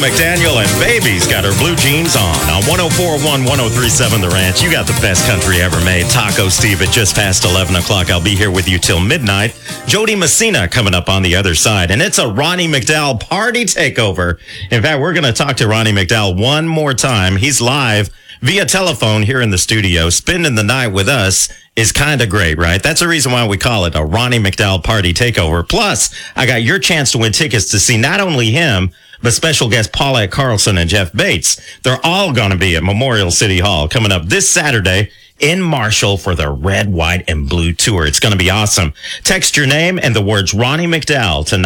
McDaniel, and baby's got her blue jeans on 104.1, 103.7 The Ranch. You got the best country ever made. Taco Steve at just past 11 o'clock. I'll be here with you till midnight. Jody Messina coming up on the other side. And it's a Ronnie McDowell party takeover. In fact, we're going to talk to Ronnie McDowell one more time. He's live via telephone here in the studio. Spending the night with us is kind of great, right? That's the reason why we call it a Ronnie McDowell party takeover. Plus, I got your chance to win tickets to see not only him, but special guests Paulette Carlson and Jeff Bates. They're all going to be at Memorial City Hall coming up this Saturday in Marshall for the Red, White, and Blue Tour. It's going to be awesome. Text your name and the words Ronnie McDowell to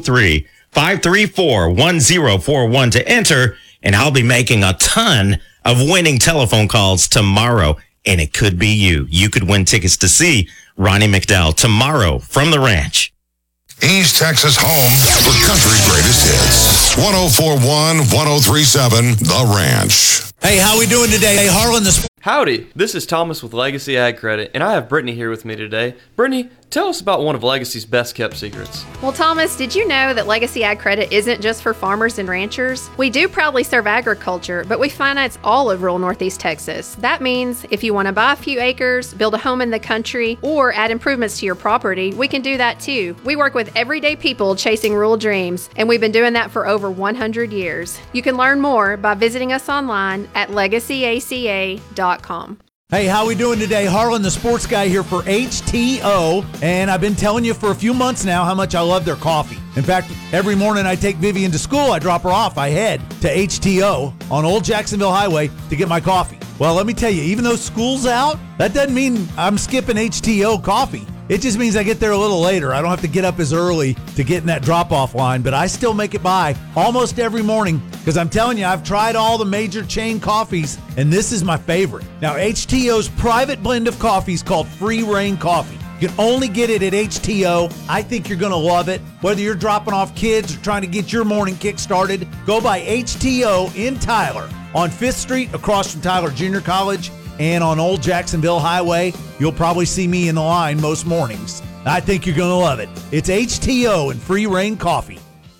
903-534-1041 to enter, and I'll be making a ton of winning telephone calls tomorrow. And it could be you. You could win tickets to see Ronnie McDowell tomorrow from the ranch. East Texas home for country greatest hits. 104.1, 103.7 The Ranch. Hey, how we doing today? Hey, Harlan, Howdy, this is Thomas with Legacy Ag Credit, and I have Brittany here with me today. Brittany, tell us about one of Legacy's best kept secrets. Well, Thomas, did you know that Legacy Ag Credit isn't just for farmers and ranchers? We do proudly serve agriculture, but we finance all of rural Northeast Texas. That means if you want to buy a few acres, build a home in the country, or add improvements to your property, we can do that too. We work with everyday people chasing rural dreams, and we've been doing that for over 100 years. You can learn more by visiting us online at legacyaca.com. Hey, how we doing today? Harlan, the sports guy here for HTO, and I've been telling you for a few months now how much I love their coffee. In fact, every morning I take Vivian to school, I drop her off, I head to HTO on Old Jacksonville Highway to get my coffee. Well, let me tell you, even though school's out, that doesn't mean I'm skipping HTO coffee. It just means I get there a little later. I don't have to get up as early to get in that drop-off line, but I still make it by almost every morning because I'm telling you, I've tried all the major chain coffees, and this is my favorite. Now, HTO's private blend of coffee is called Free Reign Coffee. You can only get it at HTO. I think you're going to love it. Whether you're dropping off kids or trying to get your morning kick started, go by HTO in Tyler on 5th Street across from Tyler Junior College. And on Old Jacksonville Highway, you'll probably see me in the line most mornings. I think you're going to love it. It's HTO and Free Reign Coffee.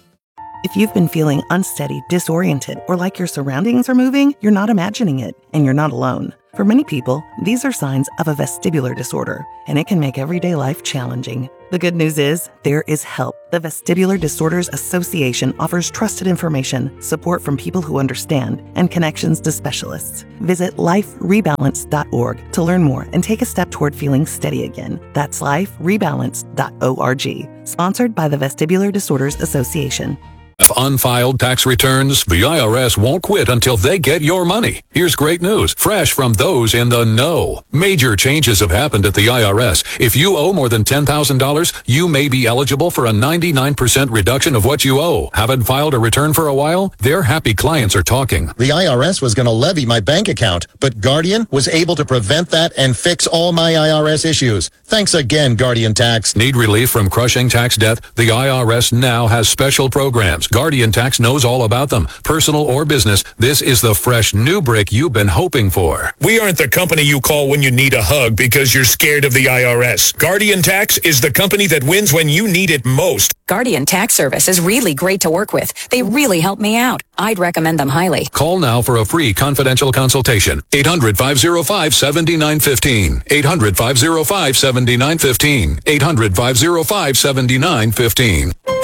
If you've been feeling unsteady, disoriented, or like your surroundings are moving, you're not imagining it, and you're not alone. For many people, these are signs of a vestibular disorder, and it can make everyday life challenging. The good news is, there is help. The Vestibular Disorders Association offers trusted information, support from people who understand, and connections to specialists. Visit liferebalance.org to learn more and take a step toward feeling steady again. That's liferebalance.org. Sponsored by the Vestibular Disorders Association. Unfiled tax returns, the IRS won't quit until they get your money. Here's great news, fresh from those in the know. Major changes have happened at the IRS. If you owe more than $10,000, you may be eligible for a 99% reduction of what you owe. Haven't filed a return for a while? Their happy clients are talking. The IRS was going to levy my bank account, but Guardian was able to prevent that and fix all my IRS issues. Thanks again, Guardian Tax. Need relief from crushing tax debt? The IRS now has special programs. Guardian Tax knows all about them. Personal or business, this is the fresh new brick you've been hoping for. We aren't the company you call when you need a hug because you're scared of the IRS. Guardian Tax is the company that wins when you need it most. Guardian Tax Service is really great to work with. They really help me out. I'd recommend them highly. Call now for a free confidential consultation. 800-505-7915. 800-505-7915. 800-505-7915.